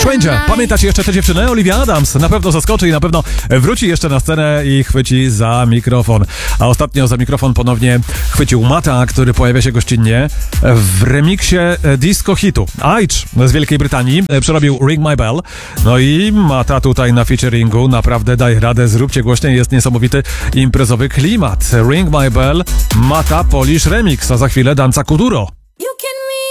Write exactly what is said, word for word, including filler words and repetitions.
Stranger. Pamiętacie jeszcze tę dziewczynę? Olivia Adams. Na pewno zaskoczy i na pewno wróci jeszcze na scenę i chwyci za mikrofon. A ostatnio za mikrofon ponownie chwycił Mata, który pojawia się gościnnie w remiksie disco hitu. Aitch z Wielkiej Brytanii przerobił Ring My Bell. No i Mata tutaj na featuringu naprawdę daje radę. Zróbcie głośniej, jest niesamowity imprezowy klimat. Ring My Bell, Mata Polish Remix, a za chwilę Danza Kuduro.